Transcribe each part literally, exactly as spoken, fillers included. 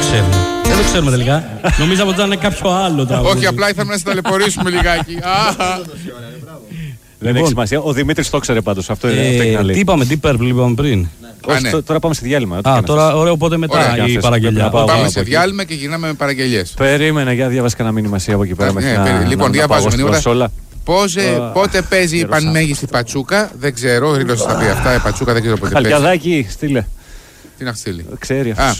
ξέρουμε. Δεν το ξέρουμε τελικά. Νομίζαμε ότι ήταν κάποιο άλλο τραγούδι. Όχι, απλά ήθελα να σε ταλαιπωρήσουμε λιγάκι. Δεν έχει σημασία. Ο Δημήτρης το ξέρει πάντως. Αυτό είναι Τι είπαμε, τι Purple είπαμε πριν. Τώρα πάμε σε διάλειμμα. Α, τώρα ωραίο, οπότε μετά η παραγγελιά. Πάμε σε διάλειμμα και γυρνάμε με παραγγελιές. Περίμενε, για διάβασε κανένα μήνυμα εσύ από εκεί πέρα. Λοιπόν, διαβάζουμε μηνύματα. Πότε παίζει η πανμέγιστη πατσούκα, δεν ξέρω. Ο Ρίλος θα πει αυτά. Η πατσούκα δεν ξέρω πότε παίζει. Χαλκιαδάκι, στείλε. Τι να στείλει. Ξέρει αυτό.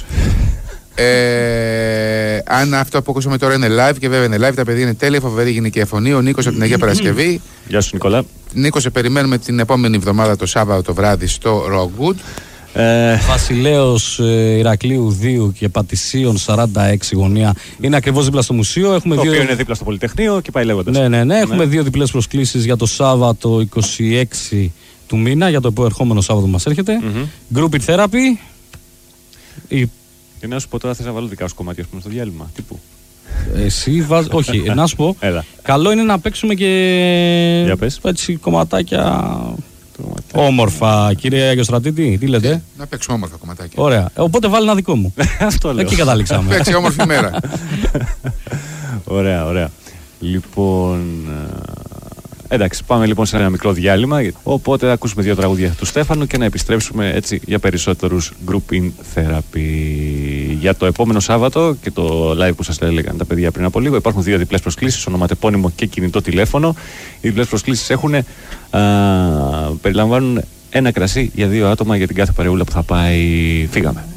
Ε, αν αυτό που ακούσαμε τώρα είναι live, και βέβαια είναι live, τα παιδιά είναι τέλεια, φοβερή γυναικεία φωνή. Ο Νίκος από την Αγία Παρασκευή. Γεια σου, Νικόλα. Νίκο, σε περιμένουμε την επόμενη εβδομάδα το Σάββατο το βράδυ στο Rockwood. Ε... Βασιλέως ε, Ηρακλείου δύο και Πατησίων σαράντα έξι γωνία. Είναι ακριβώς δίπλα στο μουσείο. Έχουμε το δύο... οποίο είναι δίπλα στο Πολυτεχνείο και πάει λέγοντας. Ναι, ναι, ναι. Έχουμε ναι. δύο διπλές προσκλήσεις για το Σάββατο είκοσι έξι του μήνα, για το επόμενο Σάββατο μας έρχεται. Mm-hmm. Group Therapy. Η... Και να σου πω τώρα, θες να βάλω δικά σου κομμάτια στο διάλειμμα. Τύπου. Εσύ βάζ... Όχι, να σου πω. Καλό είναι να παίξουμε και έτσι κομματάκια όμορφα. Κύριε Αγιοστρατήτη, τι λέτε? Να παίξουμε όμορφα κομματάκια. Ωραία. Οπότε βάλει ένα δικό μου. Αυτό λέω. Εκεί καταλήξαμε. Παίξει όμορφη μέρα. Ωραία, ωραία. Λοιπόν. Εντάξει, πάμε λοιπόν σε ένα μικρό διάλειμμα. Οπότε ακούσουμε δύο τραγούδια του Στέφανου και να επιστρέψουμε έτσι για περισσότερους Group in Therapy. Για το επόμενο Σάββατο και το live που σας έλεγαν τα παιδιά πριν από λίγο, υπάρχουν δύο διπλές προσκλήσεις, ονοματεπώνυμο και κινητό τηλέφωνο. Οι διπλές προσκλήσεις έχουν, α, περιλαμβάνουν ένα κρασί για δύο άτομα για την κάθε παρεούλα που θα πάει. Φύγαμε.